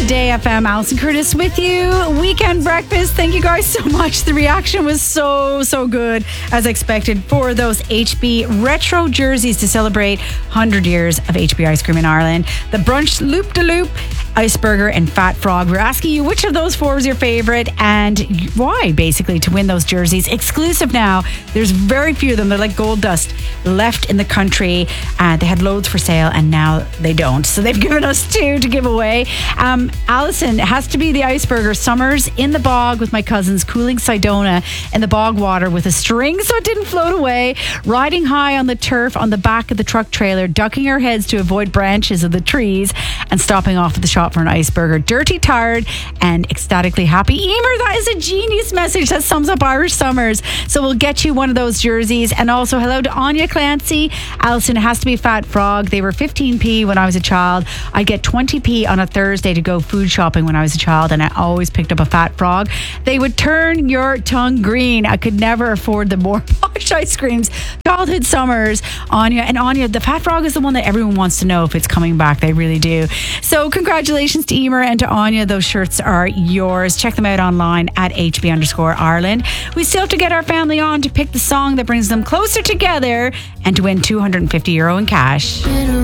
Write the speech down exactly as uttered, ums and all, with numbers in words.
Today F M, Alison Curtis with you. Weekend breakfast. Thank you guys so much. The reaction was so, so good as expected for those H B retro jerseys to celebrate one hundred years of H B ice cream in Ireland. The brunch loop-de-loop, Iceburger and Fat Frog. We're asking you which of those four was your favourite and why, basically, to win those jerseys. Exclusive now. There's very few of them. They're like gold dust left in the country. Uh, they had loads for sale and now they don't. So they've given us two to give away. Um, Alison, it has to be the Iceburger. Summers in the bog with my cousins, cooling Sidona in the bog water with a string so it didn't float away, riding high on the turf on the back of the truck trailer, ducking our heads to avoid branches of the trees and stopping off at the shop for an Iceburger. Dirty, tired and ecstatically happy. Emer, that is a genius message. That sums up Irish summers. So we'll get you one of those jerseys. And also hello to Anya Clancy. Alison, it has to be Fat Frog. They were fifteen p when I was a child. I'd get twenty p on a Thursday to go food shopping when I was a child, and I always picked up a Fat Frog. They would turn your tongue green. I could never afford the more posh ice creams. Childhood summers, Anya. And Anya, the Fat Frog is the one that everyone wants to know if it's coming back. They really do. So congratulations to Emer and to Anya. Those shirts are yours. Check them out online at H B underscore Ireland. We still have to get our family on to pick the song that brings them closer together and to win two hundred fifty euro in cash.